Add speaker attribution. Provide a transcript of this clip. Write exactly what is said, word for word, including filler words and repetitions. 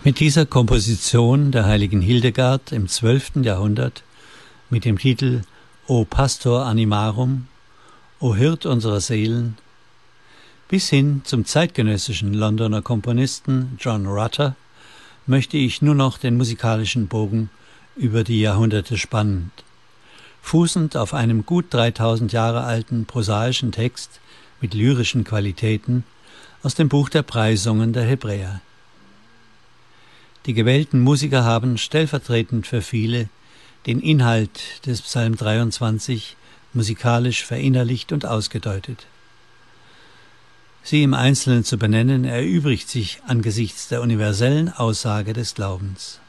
Speaker 1: Mit dieser Komposition der heiligen Hildegard im zwölften Jahrhundert mit dem Titel O Pastor Animarum, O Hirt unserer Seelen, bis hin zum zeitgenössischen Londoner Komponisten John Rutter möchte ich nur noch den musikalischen Bogen über die Jahrhunderte spannen, fußend auf einem gut dreitausend Jahre alten prosaischen Text mit lyrischen Qualitäten aus dem Buch der Preisungen der Hebräer. Die gewählten Musiker haben stellvertretend für viele den Inhalt des Psalm dreiundzwanzig musikalisch verinnerlicht und ausgedeutet. Sie im Einzelnen zu benennen, erübrigt sich angesichts der universellen Aussage des Glaubens.